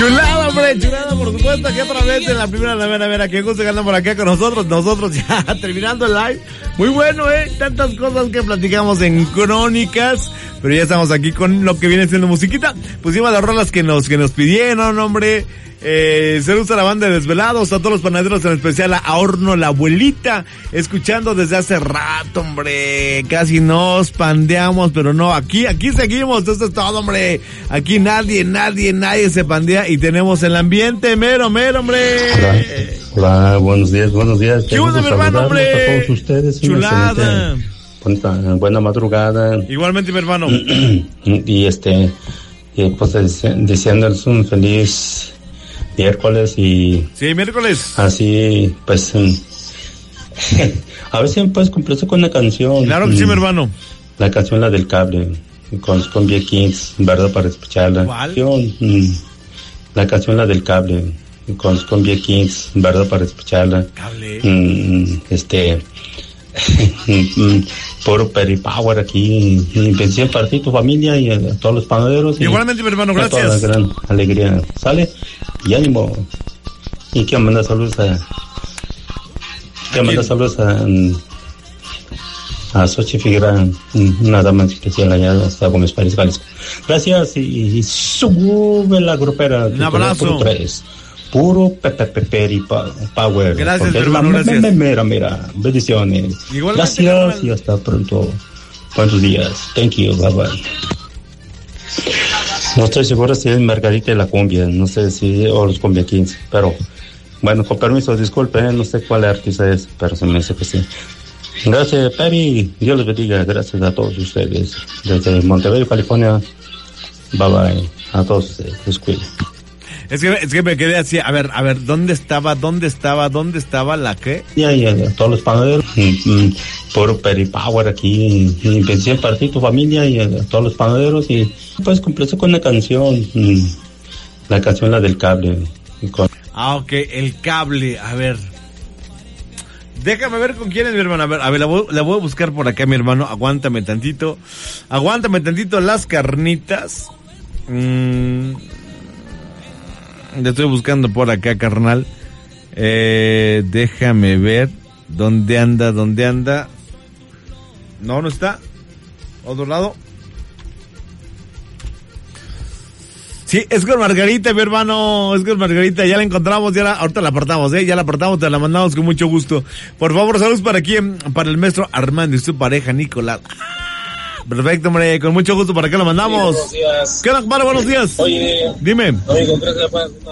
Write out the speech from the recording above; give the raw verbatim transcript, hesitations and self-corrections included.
Chulada, hombre, chulada, por supuesto, aquí otra vez en la primera novena, mira, qué gusto que andan por acá con nosotros, nosotros ya terminando el live. Muy bueno, eh, tantas cosas que platicamos en Crónicas, pero ya estamos aquí con lo que viene siendo musiquita. Pusimos las rolas que nos, que nos pidieron, hombre. Eh, saludos a la banda de Desvelados, a todos los panaderos, en especial a Horno La Abuelita, escuchando desde hace rato, hombre, casi nos pandeamos, pero no, aquí, aquí seguimos, esto es todo, hombre, aquí nadie, nadie, nadie se pandea y tenemos el ambiente mero, mero, hombre. Hola, hola, buenos días, buenos días. ¿Qué onda, mi hermano, hombre? A todos ustedes. Chulada. Buena, buena madrugada. Igualmente, mi hermano. Y este, y pues deseándoles un feliz miércoles y... Sí, miércoles. Así, pues... a ver si me puedes complacer con una canción. Claro que sí, mi hermano. La canción, la del cable, con, con B Kings, ¿verdad? Para escucharla. ¿Cuál? La canción, la del cable, con, con B Kings, ¿verdad? Para escucharla. Cable. Este... puro Peripower aquí, y pensé para ti, tu familia y a todos los panaderos. Igualmente, mi hermano, gracias. Toda la gran alegría, ¿sale? Y ánimo. Y quiero mandar saludos a... Quiero mandar saludos a... a Xochitl Figueroa, una dama especial allá hasta Gómez Párez, Jalisco. Gracias y, y sube la grupera. Un abrazo. Puro Pepepeperi Power. Gracias, hermano, la, gracias. Mira, mira, bendiciones. Igualmente, gracias hermano. Y hasta pronto. Buenos días. Thank you, bye bye. No estoy seguro si es Margarita y la cumbia, no sé si, o los cumbia quince, pero bueno, con permiso, disculpen, no sé cuál artista es, pero se me hace que sí. Gracias, Peri, Dios les bendiga, gracias a todos ustedes, desde Montevideo, California, bye bye, a todos ustedes, les cuido. Es que, es que me quedé así, a ver, a ver, ¿dónde estaba, dónde estaba, dónde estaba la qué? Ya, ya, ya, todos los panaderos, mm, mm, puro Peripower aquí, y pensé para ti, tu familia y a todos los panaderos, y pues completé con una canción, mm, la canción, la del cable. Con... Ah, ok, el cable, a ver. Déjame ver con quién es mi hermano, a ver, a ver, la voy, la voy a buscar por acá, mi hermano, aguántame tantito, aguántame tantito las carnitas, mmm... Le estoy buscando por acá, carnal. Eh, déjame ver dónde anda, dónde anda. No, no está. Otro lado. Sí, es con Margarita, mi hermano. Es con Margarita. Ya la encontramos, ya la, ahorita la apartamos, eh. Ya la apartamos, te la mandamos con mucho gusto. Por favor, saludos para aquí, para el maestro Armando y su pareja Nicolás. Perfecto, hombre, con mucho gusto, para acá lo mandamos. Sí, buenos días. ¿Qué onda, compadre? Buenos días. Oye, dime. Oye, ¿con qué se